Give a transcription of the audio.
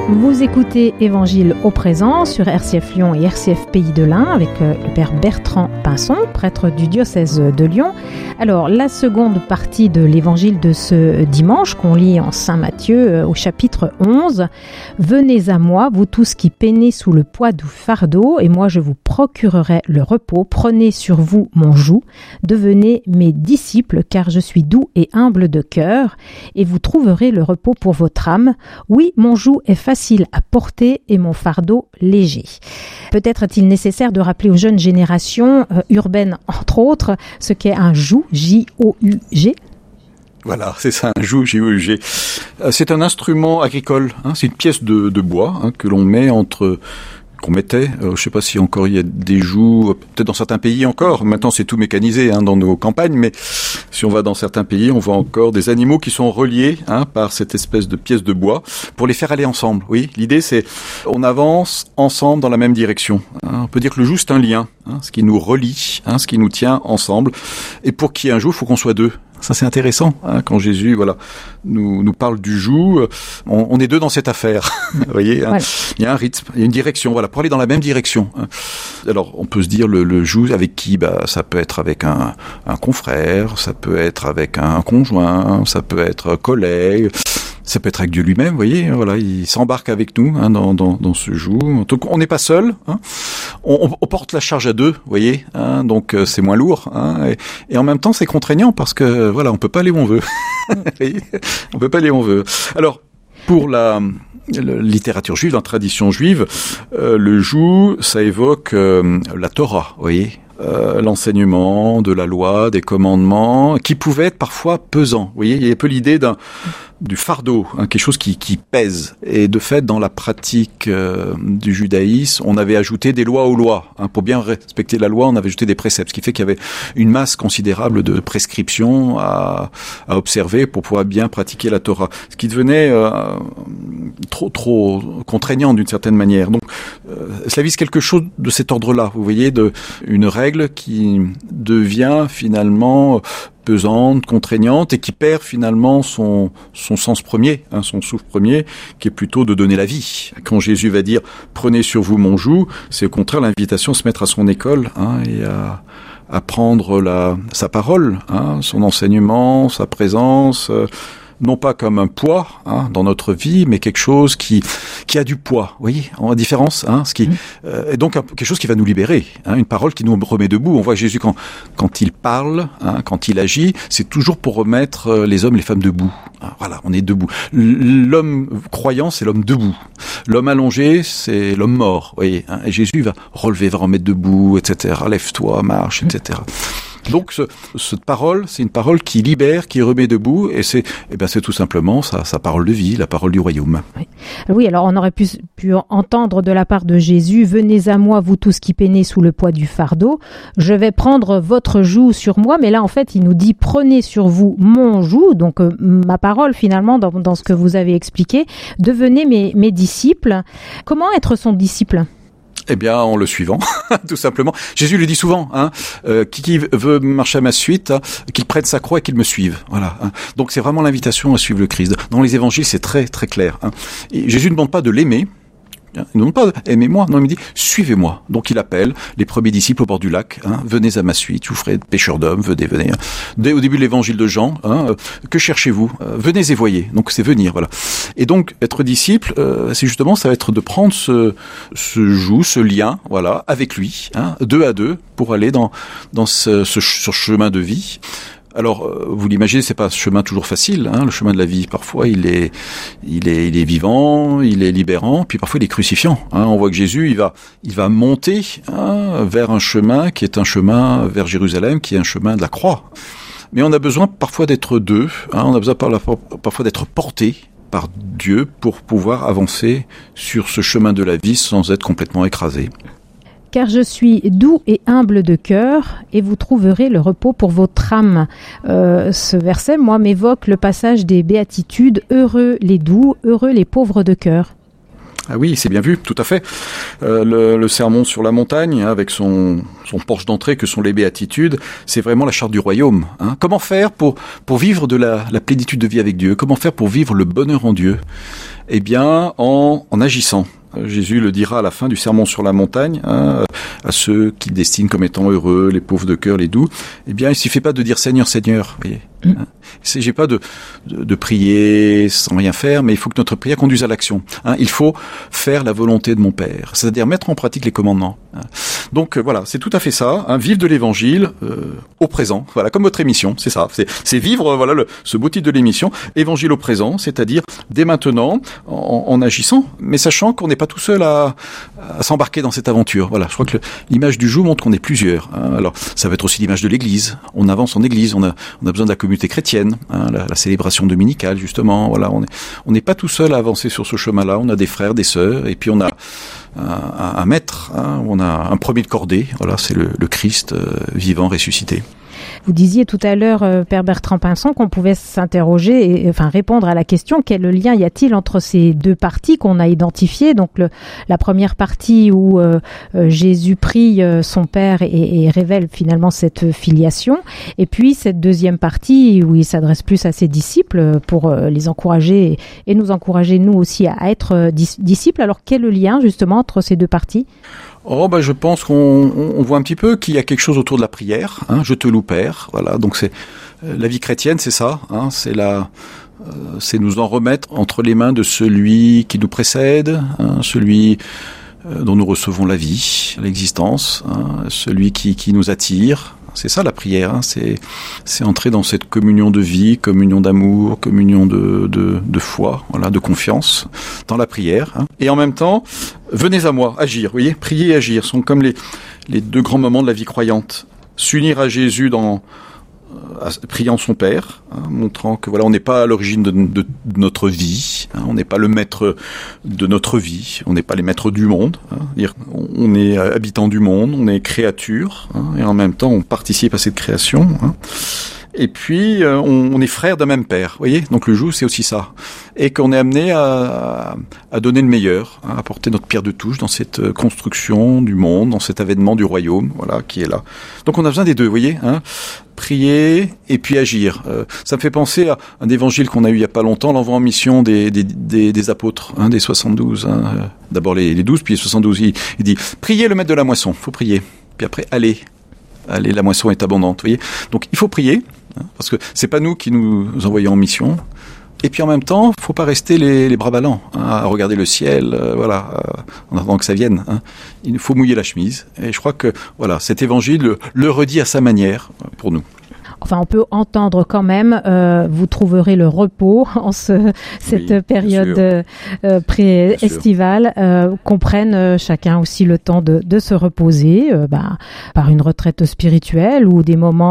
Vous écoutez Évangile au présent sur RCF Lyon et RCF Pays de l'Ain avec le père Bertrand Pinson, prêtre du diocèse de Lyon. Alors, la seconde partie de l'Évangile de ce dimanche qu'on lit en Saint Matthieu au chapitre 11. « Venez à moi, vous tous qui peinez sous le poids du fardeau, et moi je vous procurerai le repos. Prenez sur vous mon joug, devenez mes disciples, car je suis doux et humble de cœur, et vous trouverez le repos pour votre âme. Oui, mon joug est facile à porter et mon fardeau léger. » Peut-être est-il nécessaire de rappeler aux jeunes générations urbaines, entre autres, ce qu'est un joug, J-O-U-G. Voilà, c'est ça, un joug, J-O-U-G. C'est un instrument agricole, c'est une pièce de bois que l'on met qu'on mettait, je ne sais pas si encore il y a des jougs, peut-être dans certains pays encore, maintenant c'est tout mécanisé dans nos campagnes, mais si on va dans certains pays, on voit encore des animaux qui sont reliés par cette espèce de pièce de bois pour les faire aller ensemble. Oui, l'idée c'est on avance ensemble dans la même direction. On peut dire que le joug c'est un lien, ce qui nous relie, ce qui nous tient ensemble, et pour qu'il y ait un joug, il faut qu'on soit deux. Ça c'est intéressant, quand Jésus nous parle du joug, on est deux dans cette affaire. Vous voyez, ouais. Il y a un rythme, il y a une direction, pour aller dans la même direction. Alors on peut se dire le joug avec qui, ça peut être avec un confrère, ça peut être avec un conjoint, ça peut être un collègue. Ça peut être avec Dieu lui-même, vous voyez, il s'embarque avec nous dans ce joug. Donc on n'est pas seul, on porte la charge à deux, vous voyez, donc c'est moins lourd, et en même temps c'est contraignant parce que on peut pas aller où on veut. On peut pas aller où on veut. Alors pour la littérature juive, la tradition juive, le joug, ça évoque la Torah, vous voyez. L'enseignement de la loi, des commandements, qui pouvaient être parfois pesants. Vous voyez, il y a un peu l'idée du fardeau, quelque chose qui pèse. Et de fait, dans la pratique du judaïsme, on avait ajouté des lois aux lois. Pour bien respecter la loi, on avait ajouté des préceptes, ce qui fait qu'il y avait une masse considérable de prescriptions à observer pour pouvoir bien pratiquer la Torah. Ce qui devenait trop contraignant d'une certaine manière. Donc, cela vise quelque chose de cet ordre-là. Vous voyez, une règle qui devient finalement pesante, contraignante et qui perd finalement son sens premier, son souffle premier, qui est plutôt de donner la vie. Quand Jésus va dire « Prenez sur vous mon joug », c'est au contraire l'invitation à se mettre à son école et à prendre sa parole, son enseignement, sa présence, non pas comme un poids dans notre vie, mais quelque chose qui a du poids. Vous voyez, en différence, et donc quelque chose qui va nous libérer, une parole qui nous remet debout. On voit Jésus quand il parle, quand il agit, c'est toujours pour remettre les hommes, les femmes debout. Voilà, on est debout. L'homme croyant, c'est l'homme debout. L'homme allongé, c'est l'homme mort. Vous voyez, et Jésus va relever, va remettre debout, etc. Lève-toi, marche, etc. Donc cette parole, c'est une parole qui libère, qui remet debout, et c'est tout simplement sa parole de vie, la parole du royaume. Oui, alors on aurait pu entendre de la part de Jésus « Venez à moi, vous tous qui peinez sous le poids du fardeau, je vais prendre votre joug sur moi », mais là en fait il nous dit « Prenez sur vous mon joug », donc ma parole finalement dans ce que vous avez expliqué, « Devenez mes disciples ». Comment être son disciple ? Eh bien, en le suivant, tout simplement. Jésus le dit souvent, qui veut marcher à ma suite, qu'il prenne sa croix et qu'il me suive. Voilà. Donc c'est vraiment l'invitation à suivre le Christ. Dans les évangiles, c'est très très clair. Et Jésus ne demande pas de l'aimer. Il ne demande pas aimez-moi, non, il me dit suivez-moi. Donc il appelle les premiers disciples au bord du lac, venez à ma suite, je vous ferai pêcheurs d'hommes, venez. Dès au début de l'évangile de Jean, que cherchez-vous ? Venez et voyez. Donc c'est venir, voilà. Et donc être disciple, c'est justement ça va être de prendre ce joug, ce lien, voilà, avec lui, deux à deux, pour aller dans ce chemin de vie. Alors, vous l'imaginez, c'est pas un chemin toujours facile, le chemin de la vie. Parfois, il est vivant, il est libérant, puis parfois il est crucifiant. On voit que Jésus, il va monter vers un chemin qui est un chemin vers Jérusalem, qui est un chemin de la croix. Mais on a besoin parfois d'être deux, on a besoin parfois d'être porté par Dieu pour pouvoir avancer sur ce chemin de la vie sans être complètement écrasé. Car je suis doux et humble de cœur, et vous trouverez le repos pour votre âme. Ce verset, moi, m'évoque le passage des béatitudes. Heureux les doux, heureux les pauvres de cœur. Ah oui, c'est bien vu, tout à fait. Le sermon sur la montagne, avec son porche d'entrée que sont les béatitudes, c'est vraiment la charte du royaume. Comment faire pour vivre de la plénitude de vie avec Dieu? Comment faire pour vivre le bonheur en Dieu? Eh bien, en agissant. Jésus le dira à la fin du sermon sur la montagne, à ceux qui destinent comme étant heureux, les pauvres de cœur, les doux. Eh bien, il suffit pas de dire Seigneur, Seigneur. Vous voyez. Il ne s'agit pas de prier sans rien faire, mais il faut que notre prière conduise à l'action. Il faut faire la volonté de mon Père, c'est-à-dire mettre en pratique les commandements. Donc voilà, c'est tout à fait ça. Vivre de l'Évangile au présent. Voilà, comme votre émission, c'est ça. C'est vivre, voilà, ce beau titre de l'émission, Évangile au présent, c'est-à-dire dès maintenant, en agissant, mais sachant qu'on n'est pas tout seul à s'embarquer dans cette aventure. Voilà, je crois que l'image du jour montre qu'on est plusieurs. Alors, ça va être aussi l'image de l'Église. On avance en Église, on a besoin de la communauté chrétienne, la célébration dominicale justement. Voilà, on n'est pas tout seul à avancer sur ce chemin-là. On a des frères, des sœurs, et puis on a un maître. On a un premier de cordée. Voilà, c'est le Christ vivant, ressuscité. Vous disiez tout à l'heure, Père Bertrand Pinson, qu'on pouvait s'interroger et répondre à la question quel lien y a-t-il entre ces deux parties qu'on a identifiées. Donc la première partie où Jésus prie son Père et révèle finalement cette filiation, et puis cette deuxième partie où il s'adresse plus à ses disciples pour les encourager et nous encourager nous aussi à être disciples. Alors quel est le lien justement entre ces deux parties ? Je pense qu'on voit un petit peu qu'il y a quelque chose autour de la prière. Je te loue, Père. Voilà, donc c'est la vie chrétienne, c'est ça. C'est nous en remettre entre les mains de celui qui nous précède, celui dont nous recevons la vie, l'existence, celui qui nous attire. C'est ça la prière, c'est entrer dans cette communion de vie, communion d'amour, communion de foi, voilà, de confiance dans la prière. Et en même temps, venez à moi, agir, vous voyez, prier et agir sont comme les deux grands moments de la vie croyante. S'unir à Jésus priant son Père, montrant que voilà, on n'est pas à l'origine de notre vie, on n'est pas le maître de notre vie, on n'est pas les maîtres du monde, on est habitant du monde, on est créature, et en même temps on participe à cette création. Et puis on est frères d'un même Père, voyez. Donc le joug, c'est aussi ça, et qu'on est amené à donner le meilleur, à apporter notre pierre de touche dans cette construction du monde, dans cet avènement du royaume, voilà, qui est là. Donc on a besoin des deux, voyez, prier et puis agir. Ça me fait penser à un évangile qu'on a eu il y a pas longtemps, l'envoi en mission des apôtres, des 72. D'abord les 12, puis les 72. Il dit priez le maître de la moisson, faut prier. Puis après allez, la moisson est abondante, voyez. Donc il faut prier. Parce que c'est pas nous qui nous envoyons en mission. Et puis en même temps, faut pas rester les bras ballants, à regarder le ciel, en attendant que ça vienne. Il faut mouiller la chemise. Et je crois que voilà, cet évangile le redit à sa manière pour nous. Enfin, on peut entendre quand même, vous trouverez le repos en cette période pré-estivale, qu'on prenne chacun aussi le temps de se reposer, par une retraite spirituelle ou des moments